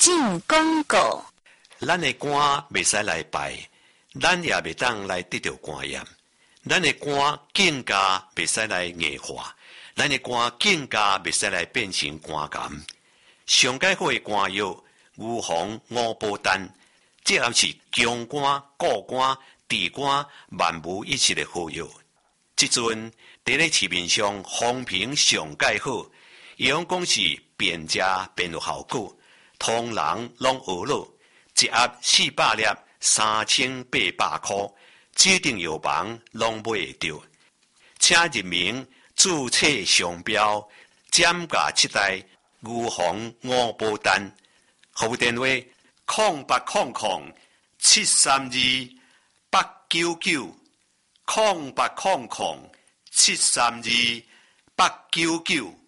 进广告。 咱的肝袂使来排，咱也袂当来得到肝炎。咱的肝更加袂使来硬化，咱的肝更加袂使来变成肝癌。上解好的肝药，预防五宝丹，这也是强肝、固肝、治肝万无一失的好药。即阵伫咧市面上风评上解好，伊讲讲是便食便有效果，通人拢学了，一盒400粒，3800块，指定药房拢买会到。请入名注册商标，减价7代，预防五宝丹。服务电话：0800-732-899，0800-732-899。